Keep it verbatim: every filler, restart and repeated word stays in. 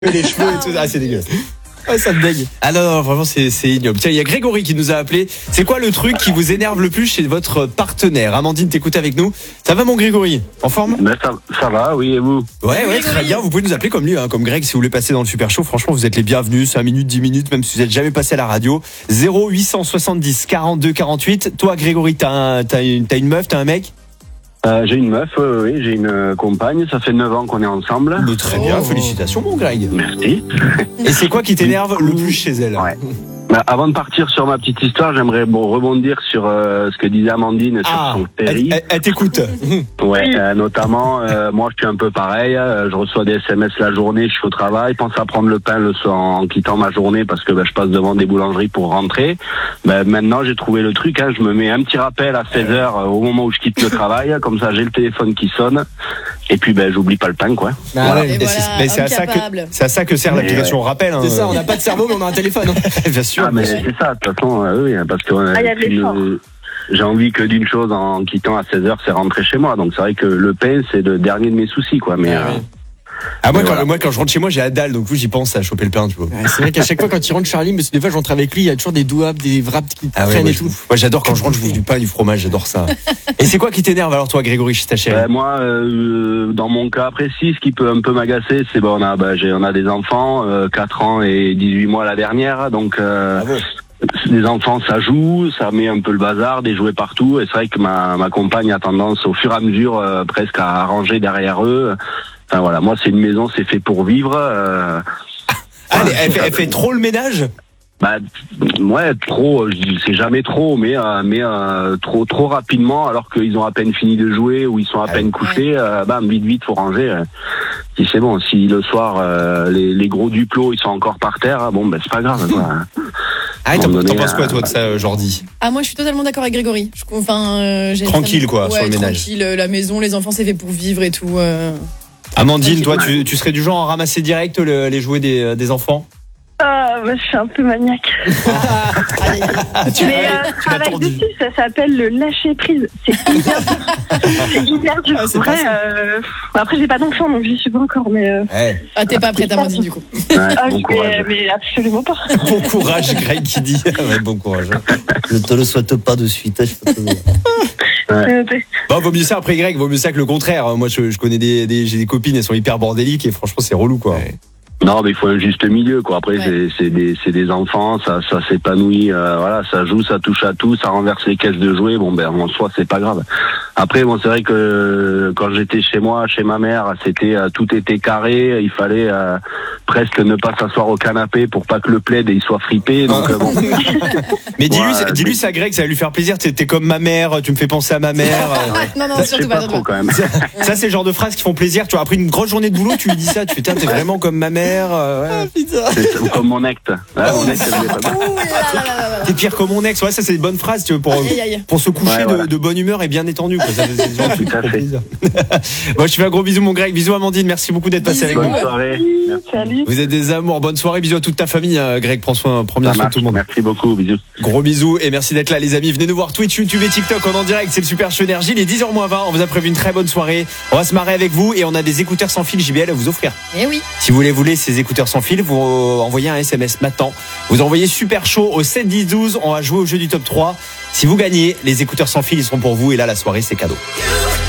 les cheveux et tout. Ah, c'est dégueulasse. Ah, ça me dégue. Ah non, non, vraiment, c'est, c'est ignoble. Tiens, il y a Grégory qui nous a appelé. C'est quoi le truc qui vous énerve le plus chez votre partenaire? Amandine, t'écoutes avec nous. Ça va, mon Grégory? En forme? Ben, ça, ça va, oui, et vous? Ouais, ouais, très bien. Vous pouvez nous appeler comme lui, hein, comme Greg, si vous voulez passer dans le Super Show. Franchement, vous êtes les bienvenus. cinq minutes, dix minutes, même si vous n'êtes jamais passé à la radio. zéro huit cent soixante-dix quarante-deux quarante-huit. Toi, Grégory, t'as, un, t'as, une, t'as une meuf, t'as un mec? Euh, j'ai une meuf, euh, oui, j'ai une euh, compagne, ça fait neuf ans qu'on est ensemble. Bah, très bien, oh. Félicitations mon Greg. Merci. Et c'est quoi qui t'énerve le plus chez elle? Ouais. Bah, avant de partir sur ma petite histoire, j'aimerais bon, rebondir sur euh, ce que disait Amandine sur ah, son péri. Elle, elle, elle t'écoute. Ouais, euh, notamment, euh, moi je suis un peu pareil, euh, je reçois des S M S la journée, je suis au travail, pense à prendre le pain le soir en quittant ma journée parce que bah, je passe devant des boulangeries pour rentrer. Bah, maintenant j'ai trouvé le truc, hein, je me mets un petit rappel à seize heures euh, au moment où je quitte le travail, comme ça j'ai le téléphone qui sonne. Et puis ben bah, j'oublie pas le pain quoi. Ah voilà. Ouais, et voilà, c'est, mais c'est à ça que c'est à ça que sert l'application ouais. Rappel. Hein. C'est ça, on n'a pas de cerveau mais on a un téléphone. Bien sûr. Ah mais c'est ça, de toute façon, euh, oui, parce que euh, ah, une, j'ai envie que d'une chose en quittant à seize heures, c'est rentrer chez moi. Donc c'est vrai que le pain c'est le dernier de mes soucis quoi. Mais ah, euh, oui. Ah moi, quand, voilà. moi quand je rentre chez moi j'ai la dalle donc j'y pense à choper le pain tu vois. Ouais, c'est vrai qu'à chaque fois quand il rentre Charlie, mais des fois je rentre avec lui, il y a toujours des douables, des wraps qui ah traînent ouais, et tout. Moi j'adore quand je rentre je bouffe du pain, du fromage, j'adore ça. Et c'est quoi qui t'énerve alors toi Grégory chez ta chérie? euh, Moi euh, dans mon cas précis, ce qui peut un peu m'agacer, c'est bon on a bah, j'ai on a des enfants, euh, quatre ans et dix-huit mois la dernière, donc euh, ah les enfants ça joue, ça met un peu le bazar, des jouets partout, et c'est vrai que ma ma compagne a tendance au fur et à mesure euh, presque à ranger derrière eux. Enfin voilà, moi c'est une maison, c'est fait pour vivre. Euh, ah, elle, elle, fait, elle fait trop le ménage? Bah ouais, trop, c'est jamais trop, mais euh, mais euh, trop trop rapidement, alors qu'ils ont à peine fini de jouer ou ils sont à ah, peine ouais. couchés, euh, bam vite vite faut ranger. Euh. Si c'est bon, si le soir euh, les, les gros duplos ils sont encore par terre, bon ben bah, c'est pas grave quoi. Ah, t'en, donné, t'en penses quoi, toi, de ça, Jordi? Ah, moi, je suis totalement d'accord avec Grégory. Je, enfin, euh, j'ai tranquille, quoi, ouais, sur le ménage. Tranquille, la maison, les enfants, c'est fait pour vivre et tout. Euh... Amandine, toi, tu, tu serais du genre à ramasser direct le, les jouets des, des enfants? Ah, bah, je suis un peu maniaque. tu Mais euh, travail dessus, ça s'appelle le lâcher prise. C'est hyper dur. C'est hyper dur. Ah, c'est vrai, euh... après, j'ai pas d'enfant, donc j'y suis pas encore. Mais euh... ouais. Ah, t'es pas prête, Amandine, du coup. Ouais, ah, bon mais, mais absolument pas. Bon courage, Greg qui dit. Ouais, bon courage. Ne te le souhaite pas de suite. Je peux te dire. Ouais. Bon, vaut mieux ça après Greg, vaut mieux ça que le contraire. Moi, je, je connais des, des, j'ai des copines, elles sont hyper bordéliques et franchement, c'est relou, quoi. Ouais. Non, mais il faut un juste milieu, quoi. Après, ouais. c'est, c'est des, c'est des enfants, ça, ça s'épanouit, euh, voilà, ça joue, ça touche à tout, ça renverse les caisses de jouets. Bon, ben, en soi, c'est pas grave. Après, bon, c'est vrai que quand j'étais chez moi, chez ma mère, c'était euh, tout était carré. Il fallait euh, presque ne pas s'asseoir au canapé pour pas que le plaid il soit fripé. Donc, euh, bon. Mais dis-lui, ouais, dis-lui ça, Greg, ça va lui faire plaisir. T'es, t'es comme ma mère, tu me fais penser à ma mère. non, non, ça, surtout pas, pas trop quand même. Ça, ça, c'est le genre de phrases qui font plaisir. Tu vois, après une grosse journée de boulot, tu lui dis ça, tu fais, t'es vraiment comme ma mère. Euh, ouais. C'est comme mon ex. Ah, mon ex, t'es pire que mon ex. Ouais, ça c'est une bonne phrase, tu veux, pour, aïe, aïe. pour se coucher ouais, voilà. de, de bonne humeur et bien détendu. Quoi. Ça, c'est genre tout à fait. Bon, je te fais un gros bisou, mon Greg. Bisous, Amandine. Merci beaucoup d'être passé avec nous. nous. Bonne soirée. Salut. Vous êtes des amours. Bonne soirée. Bisous à toute ta famille. Greg, prends soin, prends bien soin de tout le monde. Merci beaucoup. Bisous. Gros bisous et merci d'être là, les amis. Venez nous voir Twitch, YouTube et TikTok en, en direct. C'est le Super Show Énergie. Il est dix heures moins vingt. On vous a prévu une très bonne soirée. On va se marrer avec vous et on a des écouteurs sans fil J B L à vous offrir. Eh oui. Si vous voulez voler ces écouteurs sans fil, vous envoyez un S M S maintenant. Vous envoyez Super Show au sept dix douze. On va jouer au jeu du top trois. Si vous gagnez, les écouteurs sans fil, ils seront pour vous. Et là, la soirée, c'est cadeau.